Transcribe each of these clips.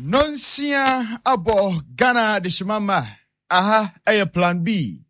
Nonsia abo Ghana de Shimama. Aha, a plan B.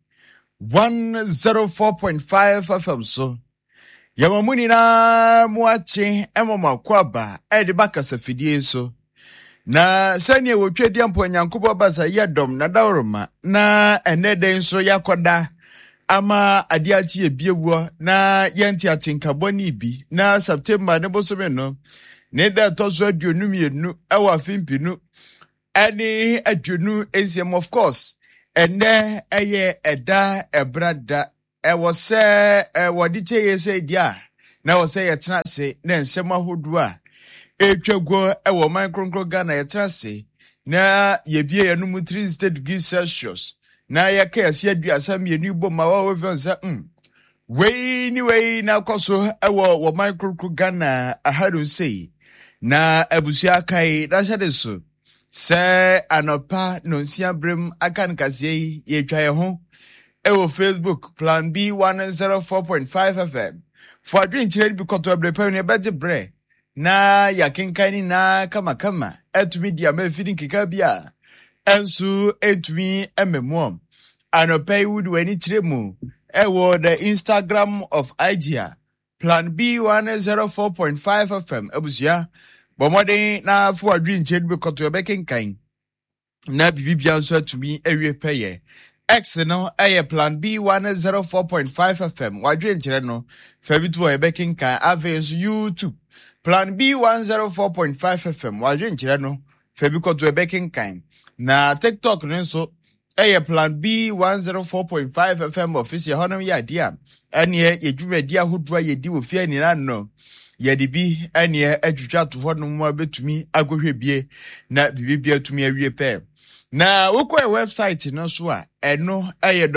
104.5 FM so. Yamamuni na muache emoma kwaba de baka safidie so. Na sanye wotwe diampo nyankobo basa yedom na dawroma na enede nso yakoda ama adiachi ebiewo na yenti atinkaboni bi na September ne bosome no. Neda tozo aduonu mienu ewa fimpinu ani aduonu eziem of course ene eye eda ebrada ewo se wodiche yese dia na wo se yetena se na nsem ahodu a etwagwo ewo microncro Ghana yetena se na yebie yanum 3 degrees Celsius na yakase aduasa mienu boma wa wonsa wei na koso ewo microncro Ghana ahadun sei na abusia kai dashadeso se anopa nonsia brem akan kase ye twaye ho ewo Facebook plan B 104.5 FM for doing trade because of the pioneer badge bre na yakinkani na kama etumi dia me feeding kikabia ensu etumi ememom anopa would weni tremu ewo the Instagram of Idea plan B 104.5 FM abusia bomode na fu adwin ched be koto bekenkan na bibibia nso atumi ewie peye X no plan B 104.5 FM wadwin chere no fabitu o bekenkan avens YouTube plan B 104.5 FM wadwin chere no fabi koto bekenkan na TikTok nso plan B 104.5 FM official honom ya dia ene yedwumadi ahodwa yedi wo fie ni no yedibi ene adwudwa to ho no mo betumi agohwebie na bibibia tumi awie pe na wokɔ website no so a eno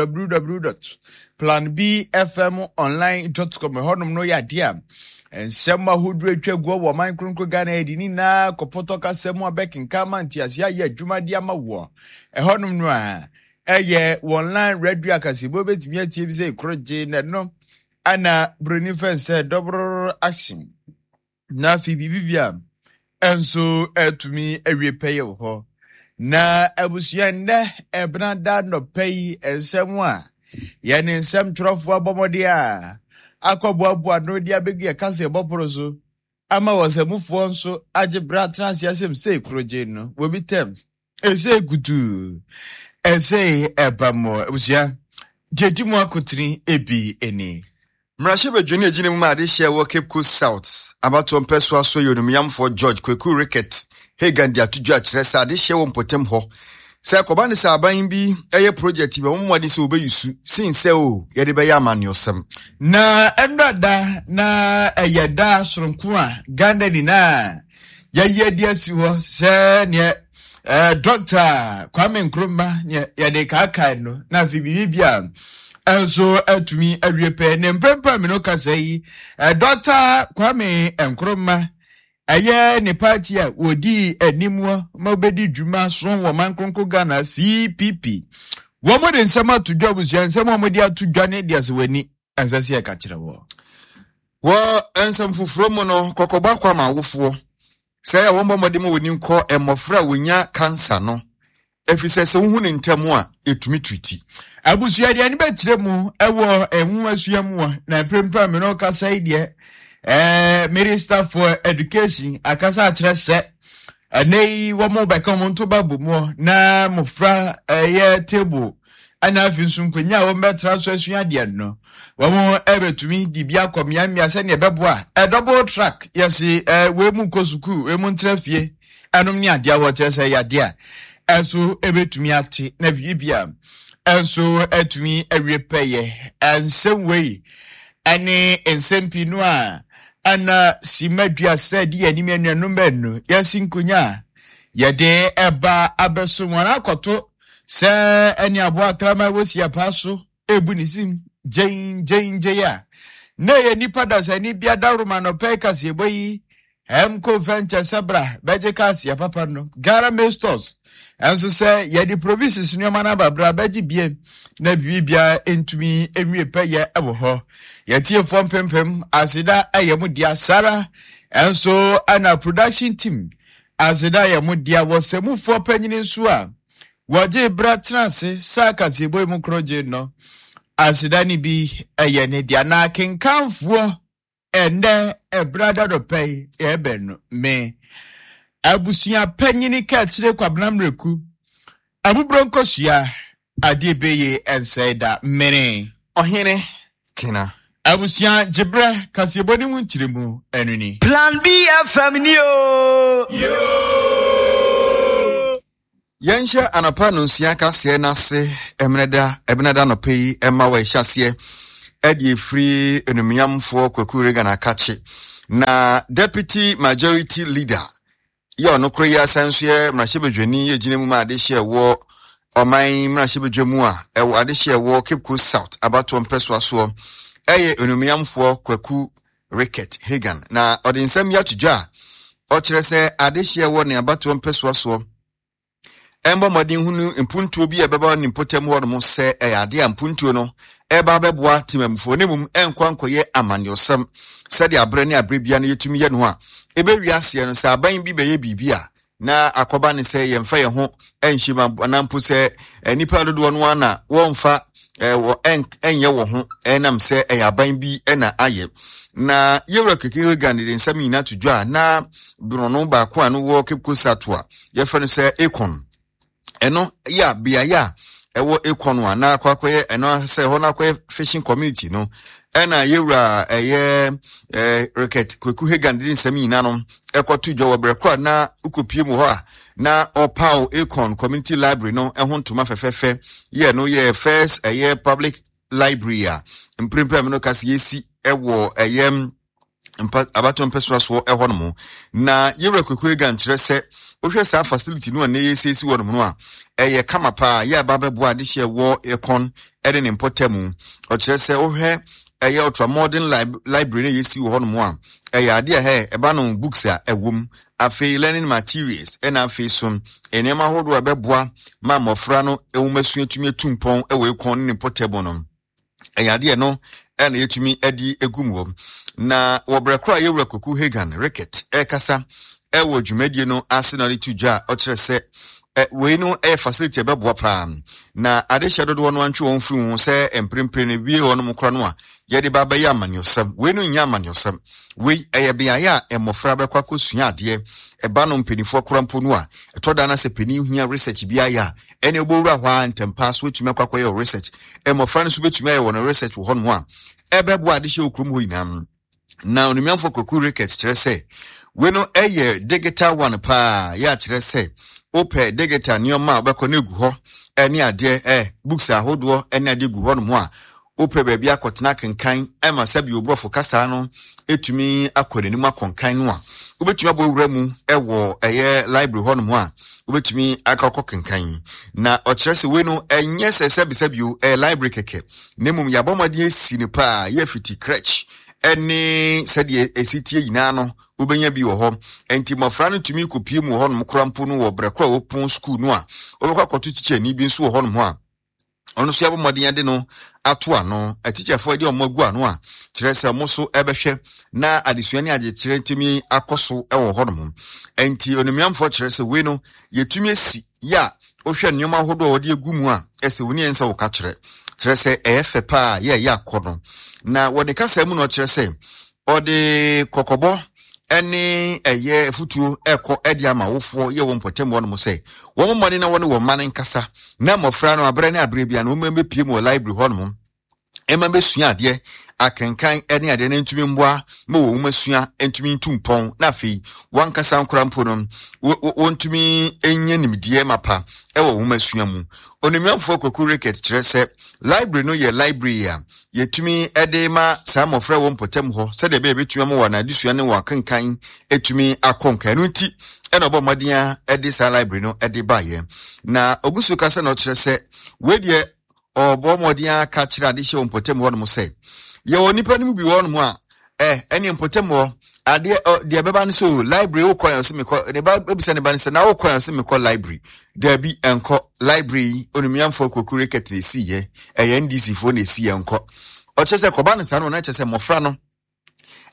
www.planbfmonline.com honom no ya dia ensema hodu atwagwo wo microncro Ghana edini na kopoto kasemu abekinka mantiase ya adwumadi amawo honom no a online radio akasibo betumi atie bi se kroje na no ana bronifen se double action na fi bibia enso etumi awie peye ho na abusia nde ebnada no pay ensem a ye ne nsem trofo abomode a akoboabo no dia begi akase boporoso ama wasemufo nso agebra transiasem se kroje no wo bitem ese gutu ese ebamo abusia jedimu akotiri ebi eni Mrashe bedwani agine mu ade hye wo Cape Coast South abato mpeso aso yonumyam for George Kweku Ricket Hegandi atudwa akire sa ade hye wo mpotem ho se koba ne sa aban bi eye project be momode se obeyusu sinse o ye de be ya amaniosem na emrada na eyeda soronko a Ghana ni na ye dia si ho se ne Dr. Kwame Nkrumah ye de kaka no na fi bibia enso atumi awiepe ne mpempa me no kasai Dr. Kwame Nkrumah aye ne party a wodi animu ma bedi dwuma so wo mankronko Ghana CPP wo mo de nsema to job nsema mo de atudwa ne de asewani ansase ya ka kire wo ensem fufuro mu no kokoba kwa ma wofo se ya wombo mode mo woni nko emofra wonya cancer no efise se hu ne ntemu a etumi twiti abusia de ani betire mu ewo enwu asuamu na prempra me no kasai de Minister for Education akasa akire se nei wo mo be kan mo to babu mo na mofra ye table ana afinsun kwanya wo betra so asua de no wo mo ebetumi dibia komia mia se ne bebo a double track yesi we mu kosuku we mu ntrafie anom ni ade a wo chese ya de a enso ebetumi ate na bibia enso etumi awiepeye ensem wei ane ensempinu a ana simadua said ye ni menuanom benu yasinkunya yede eba abeso mwana akoto se eni abo akrama wosi apaso ebunisim jein ya na ye nipa da se ni bia daruma no pekase boyi ko venture sabra beje kasi ya papa no gara mestos enso se ye di provinces nyoma na babra beje bie na bibia entumi enwie peye ebo ho ye tie fom pempem asida ayemu dia sara enso ana production team aseda ya mudia wosemufo panyini nso a woje bra transe saka sebo mu kroje no aseda ni bi eye ne dia na kenkanfo ende ebrada do pay ebe no me abusia panyini ka kire kwabnamreku abubronkosia adebeye enseda mere Ohene kina abusia jebra kasebo ni mu nchiremu enuni Plan B FM ni yo. Yensha anapa no nsia kase na se emneda no pay emma we hyase edi free enumiamfo Kwaku Regan akache na deputy majority leader yo no kroya sanso ye mrahebedwani yegine mu ma adehye wo oman mrahebedwamu a ewo adehye wo Cape Coast South abato mpeso aso eye enumiamfo Kwaku Regan na odinsam ya tudwa o kire se adehye wo ne abato mpeso aso embo modin hunu impuntuo bi ebeba ni potem ho no se ade ampuntuo no eba beboa timamfo ne mum enkwankoye amaniosem se de abre ne abre bia na yetumi ye no a ebe wiase no se aban bi beye bibia na akoba ne se yemfa ye ho enhima anampo se nipa dodo no ana wonfa wo enye wo ho enam se aban bi na aye na yewra keke Gani de nsami na tudwa na brono ba ko anu wo Cape Coast South ye fa no se ekon eno ya bia ya ewo ekonu na kwakoye eno se ho na kwaye fishing community no ena yewra Ricket Kwaku Regan din sami na no ekotu dwo wobrekwa na ukopie mu ho a na opao ekon community library no ehon tuma fefefe ye no ye first public library a mprempem no kasi yesi ewo abato mpeso so ehon mo na yewra Kwaku Regan kire se ohwe sa facility no na yesesi won no a eye kamapa ya babebo adehye wo ekon ede ne potemu o kire se ohwe ultra modern library na yesi wo no a eye ade he eba no books a ewom afi learning materials and afi so enema hodo abeboa ma mofra no ewumasu atumi tumpon ewe ekon ne potemu no eye ade no ena yetumi edi egumwo na wobrekra yewra Kwaku Regan Ricket ekasa ewo dwumadie no arsenal tudwa o kire se we no facility beboa pa na adehye dodo no antwe won firi hu se emprempre ne wie won mkra no a ye de baba ya amaniosam we no nya amaniosam we bia ya emofra bekwa kosua ade eba no mpenifo krampo no a etoda na se peni hia research bia ya ene obowura hwa ntempa so tumi akwa ye research emofra no so betumi ye won research wo hono a ebeboa adehye okrum ho inam na onumiamfo Kwaku Regan kire se we no digital one pa ya kire se ope digital nioma obekọ na egu ho eni ade books ahodo eni ade gu ho no mo a ope baabi akotena kenkan ema sabi obrofo kasa no etumi akọdani mu akonkan no a obetumi abowura mu ewo library ho no mo a obetumi akakọ kenkan na o kire se we no enye sabi library keke nemum yabomade esi ne pa ya fiti crèche eni sede esitie yina no ubenya bi wo ho enti mofra no tumi kopie mu ho no krampo no wo brekra open school no a obekwa koto teacher ni bi nso wo ho no a ono so yabo modenya de no ato ano teacher fo de omagu ano a kire se mo so ebehwe na adesuani age kire ntimi akoso ewo ho no enti onumiamfo kire se we no yetumi esi ya ohwe nyoma hodo wo de egu mu a ese woni ensa wo ka kire se efe pa ya akono na wode kasa mu no kire se ode kokobo eni futuo eko edi ama wofo ye won potem won mo se won mmode na won wo man nkasa na mofra no abre na abre bia no mmembe pie mu library hon mo emembe sua ade akenkan eni ade na ntumi mboa ma wo masua ntumi ntumpon na afi wan kasa nkrampo no wontumi enye nimdie mapa ewo wo masua mu onimiamfo Kwaku Regan kire se library no ye library ya yetumi edema sa mofra won potem ho se de be betumi am wa na adisua ne wa kankan etumi akonka no nti ena obo modea edi sa library no edi baye na ogusu kasa no kire se we de obo modea ka kire adihye won potem ho no mo se ye wonipa nim bi won mo a eni potem ho ade de beba no so library wo koyan se me ko ne ba ebisa ne ba ne se na wo koyan se me ko library there be enko library onumiamfo Kwaku Regan si ye NDC fo na si ye enko o chese ko ba ne sa no na chese mofra no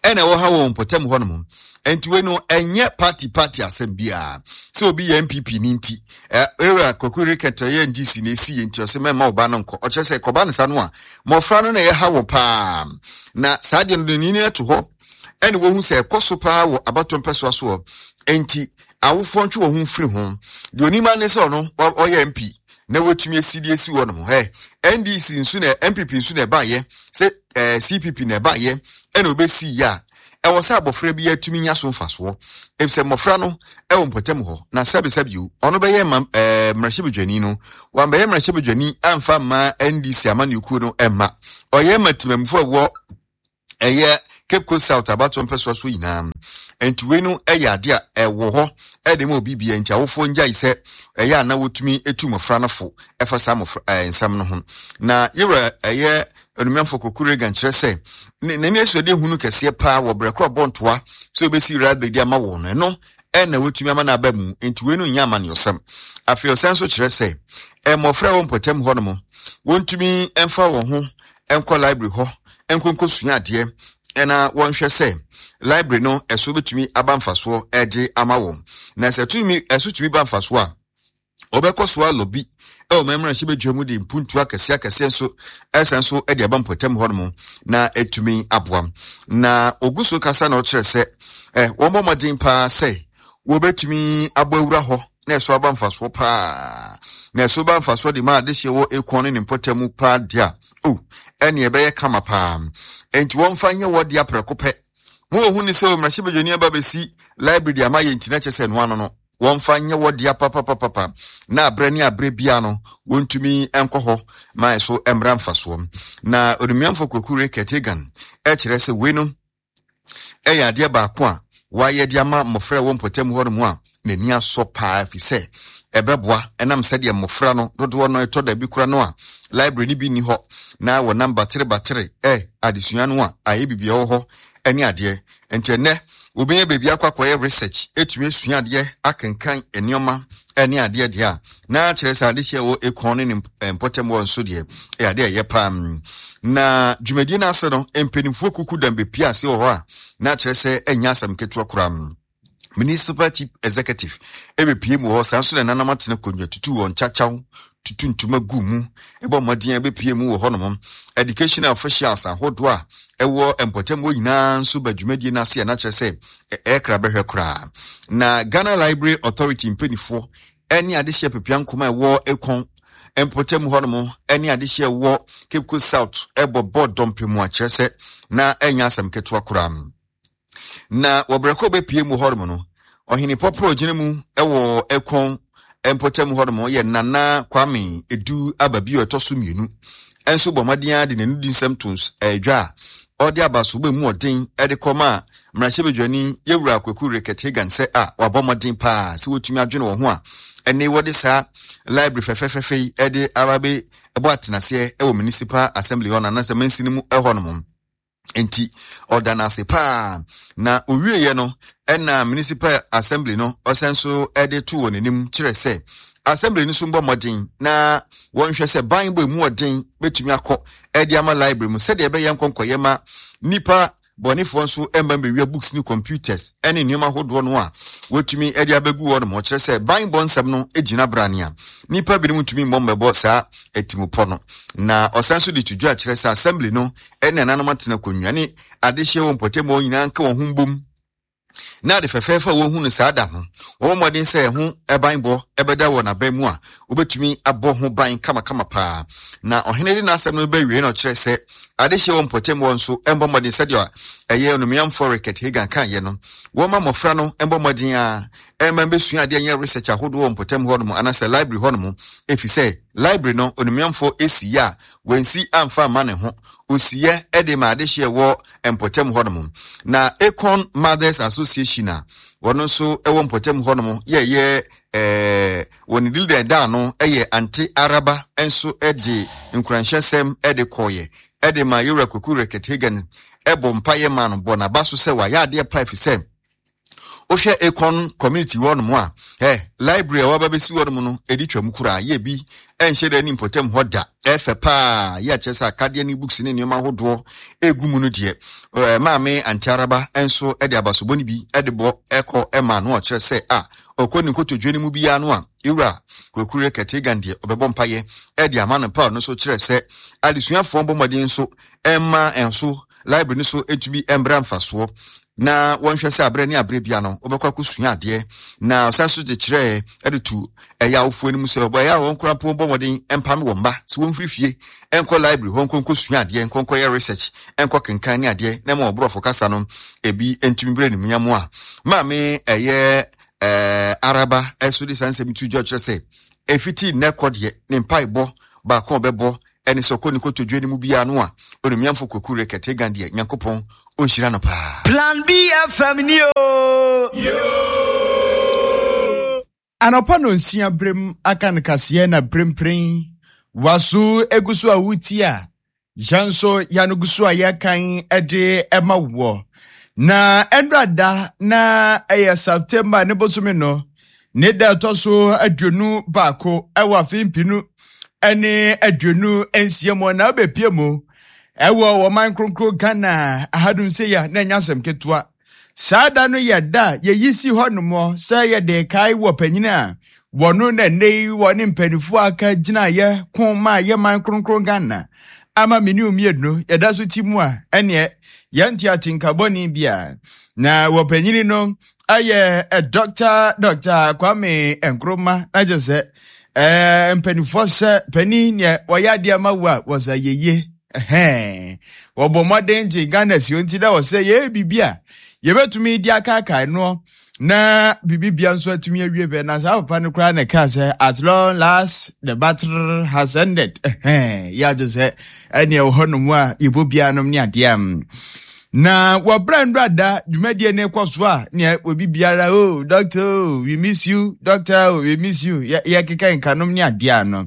ene wo ha wo mpotem ho no enti we no enye party asembia so obi MPP ni nti era kokuri keto ye ndisi na esi enti o se mema oba no nko o kire se koba ne sa no a mofra no na ye ha wo pa na saade no ni ni to ho ene wo hu se ekoso pa wo abatom peso so enti awofo ntwe wo hu firi ho de onima ne se no o ye MP na wotumi asidi esi wo no NDC nsu na MPP nsu na ba ye se CPP na ba ye ene obesi ya e wo sa abofra bi atumi nya so mfaso efse mofra no e wo mpotem ho na sabi ono be ye mrahibedwani no wa be ye mrahibedwani amfa ma NDC amane ku no emma oye matimamfo wo eye Cape Coast South abato mpeso so yina entuwe no eye ade a ewo ho ede ma obi bia ntia wofo nja ise eye ana wotumi etu mofra no fo efa sa mofra ensam no ho na yewra eye onumyamfo kokure gan kire se nani esode hunu kese pa wo brekro bontoa so obesi rad be dia ma wo no no na wotumi ama na abamu entuwe no nya amane yosam afi osan so kire se mofra wo mpotem ho no mo wontumi emfa wo ho enko library ho enkonko sua ade ena wonhwe se library no eso betumi abamfaso ede amawo na setumi esotumi bamfaso a obekoso alobi o memra hibedwemu de mpuntu akese nso esenso ede abampotem ho no na etumi aboam na oguso kasa na o kire se wombo modin pa se wo betumi abawura ho na eso abamfaso pa na eso bamfaso de ma de hyewo ekon ne mpotem pa dia ene ebeye kama pa enti wonfanye wodi aprekope mo hu ni se o mrahibedwani ababesi library amaye ntina chese no ano no wonfanye wodi apapa na abrani abre bia no wontumi enkoho ma so emra mfaso na onumiamfo kokure ketegan kire se we no eya de ba ko a waye de ama mofra wo mpotem ho no mu a nani aso pa fi se ebeboa enam se de mofra no dodo no etoda bi kura no a library ni bi ni ho na wo number 3 adesua no a aye bibia ho eni ade entene obenye bebi akwakoye research etumi esua ade akenkan enioma eni ade de a na kire sa ade hye wo ekon ne mpotem wo nso de ade ye pam na dwumadi na ase no empenifo kuku dambe pia se ho a na kire se enya asam ketu akuram Municipal Chief Executive ebepiem wo sanso na nanamatene konwa tutu won chachaw tutu ntuma gumu ebo modin ebepiem wo honom educational officials ahodo a ewo empotem wo yina nso badwumadi na ase na kire se ekra behwe kra na Ghana Library Authority mpenifo eni adehye pepiankoma ewo ekon empotem honom eni adehye wo Cape Coast South ebo board dompemu a kire se na enya asam ketu akuram na wobreko bepie mu hormo no ohini popro ginemu ewo ekon empotem hormo ye nana kwame edu ababi otoso mienu enso bomadia de nenu dinsem tons edwa odi abaso be mu odin ede koma mrahibedwani yewura kwaku reketegan se wabomodin pa se wotumi adwene wo ho a ene wode sa library fefefefe ede arabe ebo atenase ewo municipal assembly ona na se mansinimu ehonmo enti odana se pa na owie ye no ena municipal assembly no osenso ede to wonenim kire se assembly ni so mbo modin na wonhwe se ban bo mu odin betumi akọ ede ama library mu se de ebe ye nkonkoye ma nipa bonifo nso emba bewie books ni computers ene nioma hodo no a wotumi ede abegu wo no mo kire se ban bonsam no ejina brania nipa bi ni mutumi mbombe sa etimupo no na osanso de tudwa akire se assembly no ene nanamatena konwane adehye wo mpotem wo nyina nka wo humbom na de fefefa wo hu no saada ho wo modin se ho eban bo ebeda wo na ban mu a obetumi abo ho ban kama pa na ohenede na asem no bawie no kire se adehye wo mpotem wo nso embo modin se de eye onumiam for reket hegan kan ye no wo ma mofra no embo modin a emba besua de anya research ahodo wo mpotem ho no mu anase library ho no mu efise library no onumiam for esi ya wensi amfa mane ho osiye ede ma adehye wo empotem ho no mu na Econ Mothers Association a wono so ewo mpotem ho no mu ye woni dilde da no eye anti araba enso ede nkranhyesem ede koye ede ma yura kwaku reketegan ebo mpaye man bona baso se wa ya de pa efise ohwe Econ community wo no mu a library wa babesi wo no mu no edi twam kura ye bi enhye da ni mpotem ho da efepa ya chesa academy books ne nneema hodo egumu no de maame antiaraba enso e de abasoboni bi e de bo eko ema no o kire se okoni kotodwe mu bi ya no a ewura kwekure kategandie obebo mpaye e de amano pa no so kire se adesuafo bomodin so emma enso library no so etumi embra mfaso na wonhwe se abre ne abre bia no obekwa kusua ade na osanso de kire edetu eya ofo ni mu se oboya won kura po bomodin empam womba se won frifie enko library hon konko sua ade enko ye research enko kenkan ne ade na ma obrofo kasa no ebi entumi bre ni munyamo a ma me eye araba eso de sanse mitu jo kire se efiti ne kodie ne mpaibo ba kon bebo eni sokoni kotodwe ni mu bia no a onumiamfo kokure kategandie nyankopon onhyira no pa Plan B FM ni yo. Anopa no nsia brem akan kase na brempren wasu egusu awuti a janso yanugusu ayakan ede emawo na endrada na September ne bosume no ne da toso aduonu baako ewa fimpinu ene aduonu ensiemo na obepiemo ewo wo man kronkro Ghana ahadun se ya na nyasem ketua sada no yeda ye yisi honomo se ye de kai wo panyina wono na nei woni mpanifu aka gina ye koma ye man kronkro Ghana ama mini umiedno yeda so timu a ene ye ntiatinka boni bia na wo panyini no aye Dr. Kwame Nkrumah na jese mpanifu se pani ne woyade amawa woza yeye Wobomode nje Ghana si onti da wose ye bibia ye betumi di aka no na bibia nso atumi awie be na sa papa no kra na ka say at long last the battle has ended ya just say ene honomu a ibobia nom ne adeam na wabranda dwumadie ne kwaso a ne obibiara doctor we miss you doctor we miss you ya keka nkanom ne adea no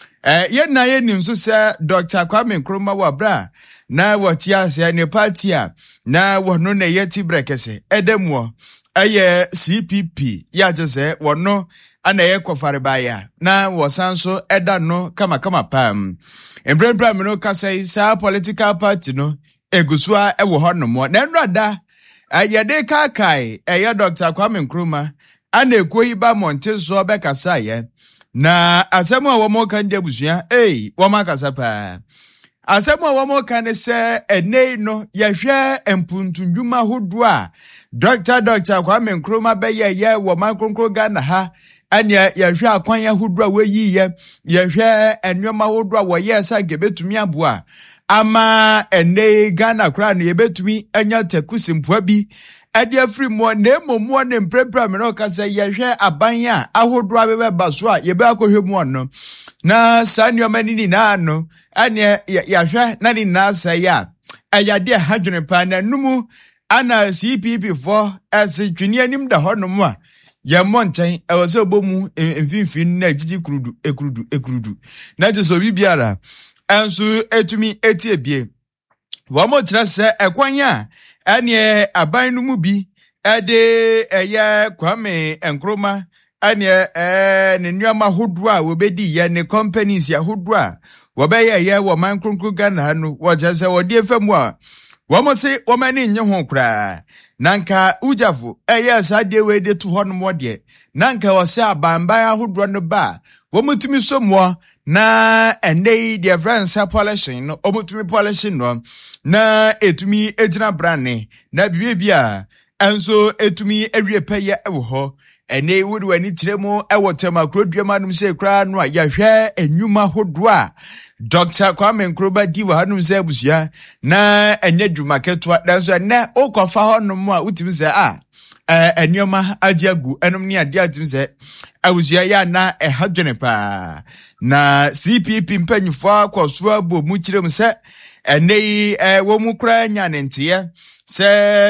na ye nim so se Dr. Kwame Nkrumah wabra na watia se ne party a na wono na yeti brekese edemu aye CPP ya jese wono ana ye kofare baya na wosanso eda no kama pam embrembra me no kasa sa political party no egusua ewo honomo na nrada aye de kakai aye Dr. Kwame Nkrumah ana ekoyiba montezo bekasa ye na asemu a womo kan de busua woma kasa pa asemu a womo kan se enei no yehwe empuntundwuma hodo a Dr. Kwame Nkrumah ye woma kronkro Ghana ha anya yehwe akwan ya hodo a weyi yehwe enwoma hodo a woye sa gebetumi aboa ama enei Ghana kra no yebetumi anya takusimpoa bi ade afri mo na momo ne mprempra me no kasa yehwe abanya ahodo abebe baso a yebe akohwe mu no na sanyo manini na no ane yahwe na ni na saya ayade hadwene pa na numu ana CPP for as twini anim da honom a ye monten e wose obomu mfimfin na gigi ekurudu na je so bibiara enso etumi etiebie wo mo trase ekwanya ane aban no mu bi ede eye Kwame Nkrumah ane ne nnuama hodo a wobedi ye ne companies ya hodo a wobeye ye wo man kronkro Ghana no wo jese wo de fam a wo mo se wo mani nye ho kra nanka ujafo eye sade we de to hono mo de nanka wo se abamba hodo no ba wo mutumi so mo na ene the friends polishing no obutumi polishing no na etumi ejina brane na bibia enso etumi ewie peye ewo ho ene wodu wani tiremu ewo tema krodwema num se kra no yahwe enwuma hodo a Dr. Kwame Nkrumah di wa hanum se busua na enye dwuma ketwa danso ne okofa honum a utimi se enyoma ajiagu enom ni ade atim se awusua ya na ehadwene pa na CPP mpanyifo akoso abo mu kirem se enei wo mu kra nya ntie se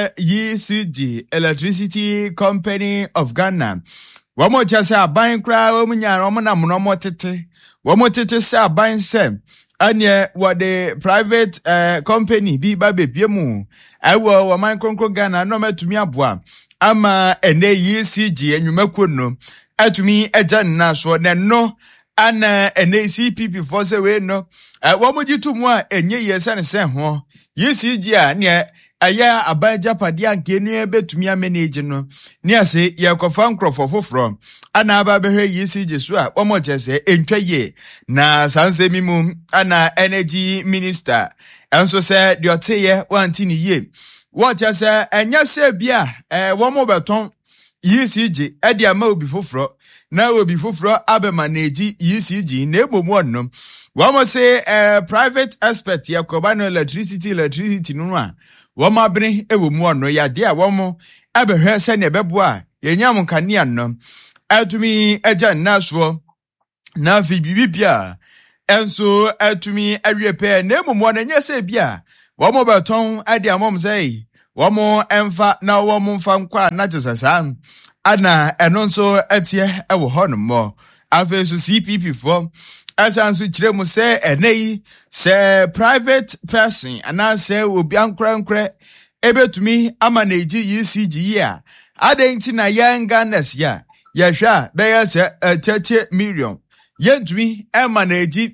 ECG Electricity Company of Ghana wo mo chase aban kra wo mu nya wo na mono tete wo mo tete se aban se anye what the private company bi ba bebie mu ewo wo man kronkro Ghana no matumi aboa ama ene ECG enwumakuo no atumi eja na so ne no ana NCPP for say we no wamujitu mwa enye yesane se ho yisiji a ne aya abanja padia nkenu ebetumi manage no ne ase yakofa nkrofo foforo ana ababehwe yisiji so a wamochese entwaye na sanse mimu ana energy minister enso se de oteye wantini ye wochese enya se bia womo beton yisiji edi ama obi foforo na obi foforo abe manage yisiji na ebomu onno wamo se private expert yakoba no electricity no a wama bene ebomu onno ya de a womo abehwe se ne beboa yenyam kanea no atumi agya naso na fi bibibia enso atumi awepe na ebomu no nya se bia womo beton ade amom sei womo emfa na womo mfa nkwa na jesasa ana enonso etie ewo honomo afesu CPP for asansu kiremu se enei se private person ana se obi ankra ebetumi amanage ECG ya adenti na yanga nesia ya hwa be ya se 30 million yentumi amanage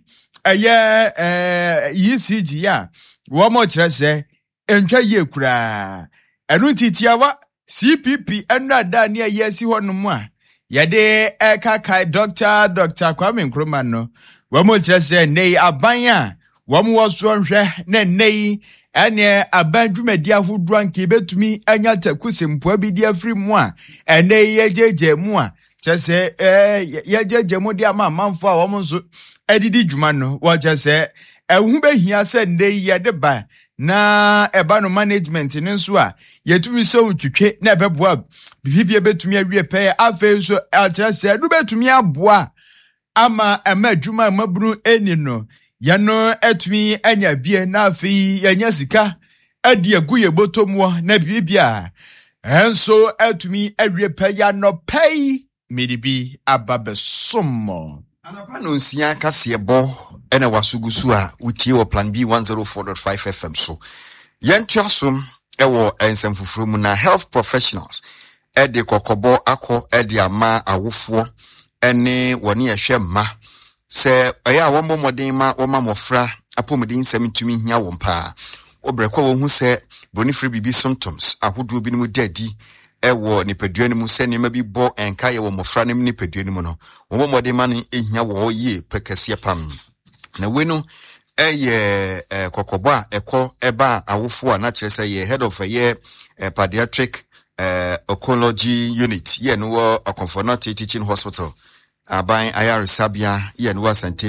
ECG ya wo mo kire se entwa ye kura enu titiawa CPP enada ne yesi honom a yade kaka Dr. Kwame Nkrumah no wamo kire nei aban a wamo woso nhwe na nei ene aban dwumadi afodo anke betumi anya takusempo bi di afri mu a ene yejeje mu a kire yejeje mu di amanfo a wamo nso edidi dwuma no wo kire ehu behia se nei yede ba na eba no management ni nso a yetumi so twitwe na ebeboa bibibie betumi awie pɛ afa so atrase du betumi aboa ama amadwuma mabunu eni no yano etumi anya bie na afi yanya sika adi agu ye botomo na bibibia enso etumi awie pɛ ya no pɛ medibi ababesomo anapa no nsia kase bo ena wasugusu a utie wo plan B 104.5 FM so yentuasom ewo ensemfufuru mu na health professionals ede kokobo akọ ede ama awofo ene woni ehwe ma se eya wombo modin ma woma mofra apomodin nsɛmtumi hia wo mpa obrekwa wo hu se bonifre bibi symptoms ahodo bi mu dadi ewo nipadua mu se ne ma bi bo enka ye wo mofra ne nipadua mu no wo modin ma ne ehia wo ye pekase pam na wenu eye kokobo a ekọ eba awofo a na kire se ye head of ye pediatric oncology unit ye no Akomfornati teaching hospital aban ayare sabia ye no asante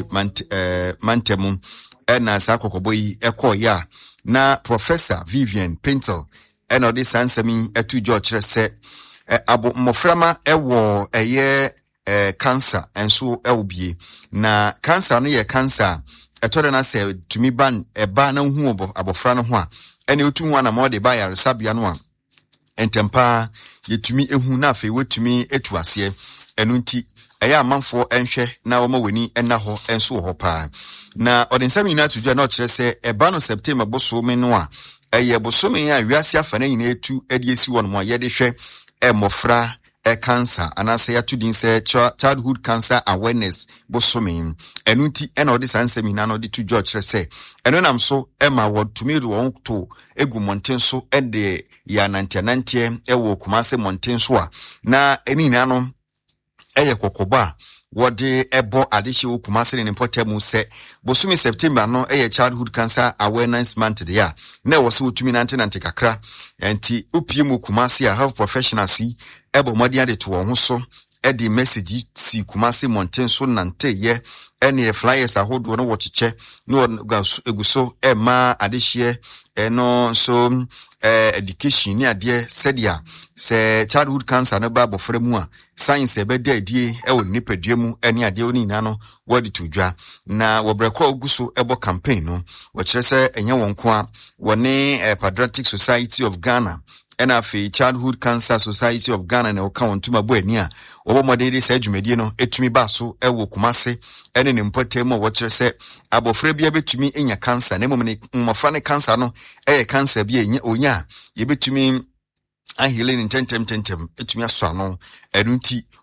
mantemu na sa kokobo yi ekọ ya na Professor Vivian Pintel eno de sansami etujo kire se abo moframa ewo eye cancer enso ewbie na cancer no ye cancer etode na se tumi ban eba na hu abofra no ho a ene otu hu na mo de ba yare sabia no a entempa yetumi ehu na afi wetumi etu ase enu nti eya amanfo enhwe na wo ma weni enna ho enso ho pa na odensami na tudwa na okire se eba no September boso me no a eye boso me a wiase afa na nyina etu ede esi won mo ye de hwe emofra cancer anase ya tudin se childhood cancer awareness bosomin enunti ena odi sansemi na odi to George se eno nam so ema wo tumi do won to egu monten so ede ya 99 ewo kumase monten so a na eni na no eye kokoba wode ebo adehye wo kumase ne potemu se bosumi September no eye childhood cancer awareness month de ya na wo se wotumi nante kakra enti opiemu kumase a health professionals ebo modi ade to won so edi message si kumase monten so nante ye ene flyers ahodo no wocheche no eguso ema adehye eno so education ni ade sedia se childhood cancer no ba bofre mu a science ebeda adie e woni nipadua mu ene ade oni na no wodi to dwa na wobrekwa oguso ebo campaign no wo kire se enye wonko a woni Pediatric Society of Ghana ena fe Childhood Cancer Society of Ghana na oka wontuma bo ani a obo modede se adwumadie no etumi ba so ewo kumase ene ne mpotemu wo kire se abofra bia betumi enya cancer na momne mmofra ne cancer no cancer bia enya onya ye betumi ahile ne tentem etumi aso ano enunti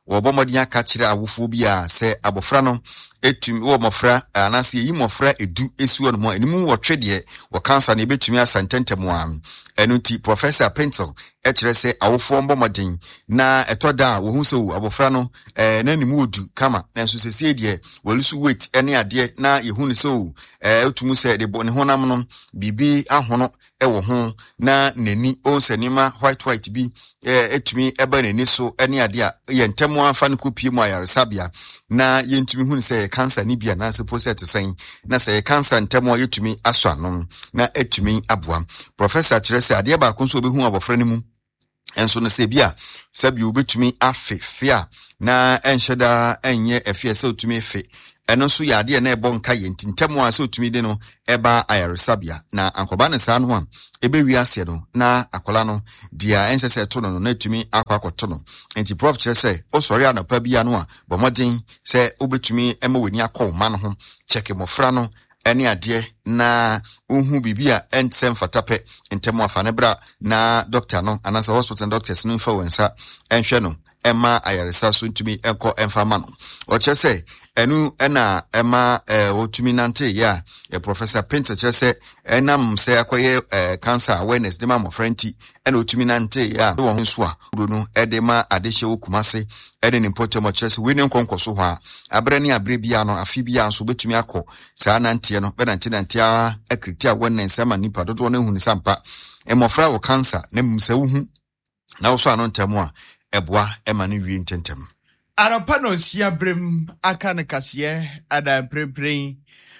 wɔbɔmɔden aka kyerɛ awofo bi a sɛ abofra no etumi wɔ mɔfra anase yi mɔfra edu esiwo no mo animu wɔtwe deɛ wɔ cancer na ebetumi asantɛntɛm a ɛno nti Professor Pencil ɛkyerɛ sɛ awofo mbɔmɔden na ɛtɔda a wɔhu sɛ abofra no na animu odu kama nanso sɛsie deɛ wɔlusu weight ɛne adeɛ na yehu ne sɛ etumu sɛ de bɔ ne honam no bibi ahono ɛwɔ ho na nani onsenima white bi etumi eba nani so ɛne ade a yɛntɛm afa no kopie mu ayaresabea na yɛntumi hu sɛ cancer ni bia na suppose to say na sɛ cancer ntɛm a yɛtumi aso anom na etumi aboa Professor kyerɛ sɛ ade ba ko nso obehu abofra ne mu enso no sɛ bia sɛ bi obetumi afefe a na enhyeda enye efie sɛ otumi fe ɛno nso yɛ adeɛ na ɛbɔ nka yɛ ntintam a sɛ otumi de no ɛba ayaresabea na ankoba ne saa no a ɛbɛwi ase no na akola no dia ɛnsɛ sɛ to no na etumi akwakoto no enti prof kyerɛ sɛ osɔre anapa bia no a bɔmɔden sɛ obetumi ɛma wani akɔ ma no ho check mofra no ɛne adeɛ na uhu bibia ɛnsɛm fatapɛ ntɛm afa ne bra na doctor no anasa hospital doctors no mfa wensa ɛnhwɛ no ɛma ayaresa so ntumi ɛkɔ ɛmfa ma no ɔkyerɛ sɛ enu ena ema otumi nante ya Professor Pencil kyerɛ sɛ enam sɛ akoye cancer awareness de ma mofrenti ena otumi nante ya wo ho so a no ede ma adehye okumase ede ne important kyerɛ sɛ we ne nkonkoso hɔ a abrɛ ne abrɛ bia no afi bia nso betumi akɔ saa nante no be nante a akriti awareness ama nipa dodo no hu ne sampa emofra wo cancer na mmsɛ wo hu na wo so ano ntɛm a ɛboa ɛma no wie ntentem Arapa no sia brem aka ne kaseɛ ada prempren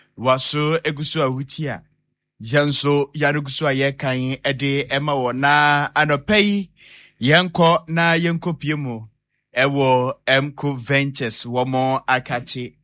waso egusu ahutia janso yanugusu ayekan ede ema wo na anopai yenko na yenko piemu ewo Mco Ventures womo akache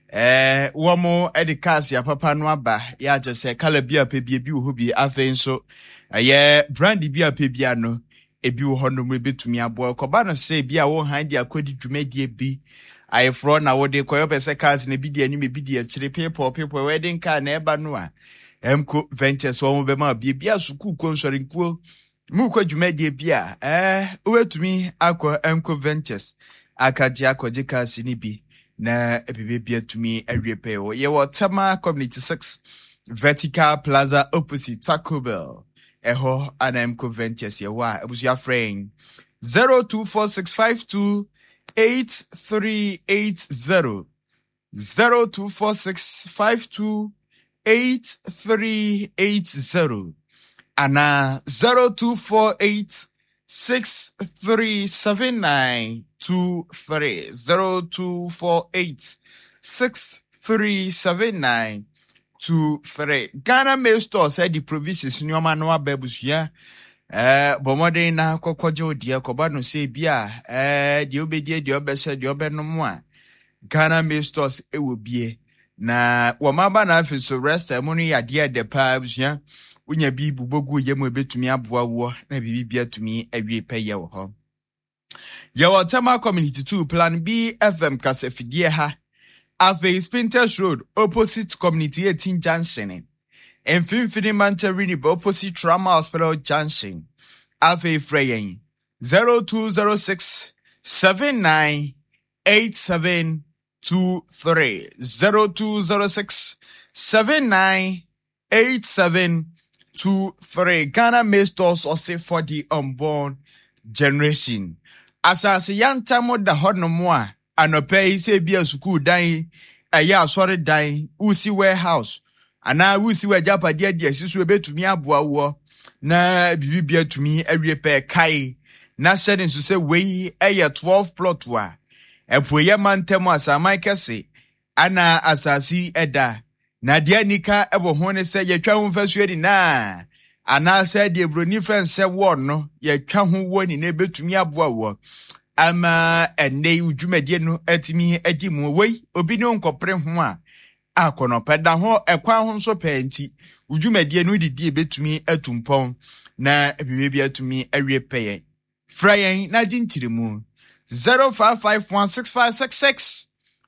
womo edikasi ya papa no aba ya jese kala bia pebie bi wo bi afen so brand bia pebia no ebi wo hono mu betumi aboa koba no se bia wo han dia kodi dwumadie bi ayefro na wo de koyo pese cars na bi dia ni me bi dia kire people wedding car na eba no a Mco Ventures wo mo be ma bia suku konsori nkuo mu kwa dwumadie bia wetumi akọ Mco Ventures akaje akọje cars ni bi na ebebe bia tumi awie wo ye wo Tama Community 6 Vertical Plaza opposite Taco Bell Eho ana Mco Ventures yewa ebusu friend 0246528380 0246528380 ana 0248637923 0248637923 Ghana Mail Store said the provisions nyoma no ababusia bomode na kokkoje odie koba no se bia de obedie de obese de obenom a Ghana Mail Stores ewo bie na womaba na afi so rest emu ya de de pa busia unya bi bubogu yemu ebetumi aboa wo na bibi bia tumi awie peye wo ho ye Tama Community 2 Plan B FM kasefidie ha Ave Spinters Road, opposite Community 18 Junction. And Finfini Mantarini, opposite Trauma Hospital Junction. Ave Freyen 0206 798723 0206 798723 Ghana Mail Stores also for the unborn generation. Asase yantamo da honomoa. Anope se bia school dan aya asore dan usi warehouse ana usi wajapa dia sisu ebetumi aboa wo na bibia tumi awie pe kai na shed nso se wei aya 12 plot wa epoye mantemu asama kese ana asasi eda na dia nika ebo ho ne se yetwa ho fasu edi na ana se de broni fense wo no yetwa ho wo ni na ebetumi aboa wo ama ene udwumadie no atimi adi mu wei obi ne nkopre ho a akono peda ho ekwa ho nso panti udwumadie no didi betumi atumpon na ebibi atumi awie peye frayen na jinchirimu 0551656655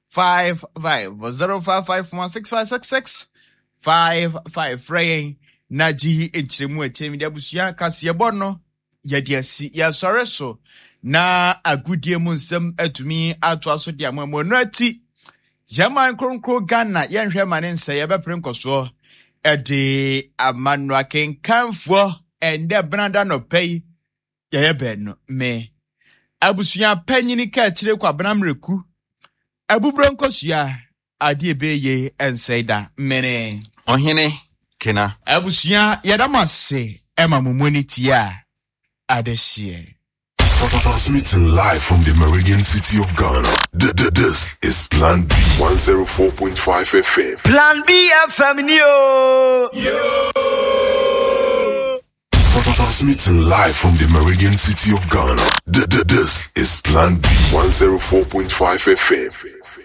0551656655 frayen na ji enchirimu atimi de abusia kase bono yediasi ya sore so na agudie mu nsem atumi ato aso de amamo no ati Jaman kronkro Ghana yenhwe mane nse yebepre nkoso ede amano akenkanfo ende branda no pay yebe no me abusua panyini ka kire kwa bramreku abubro nkosua ade ebeye enseida mene Ohene kena abusua yedamase ema mumoni tia adehie. Transmitting live from the Meridian City of Ghana. This is Plan B 104.5 FM. Plan B FM yo. Transmitting live from the Meridian City of Ghana. This is Plan B 104.5 FM.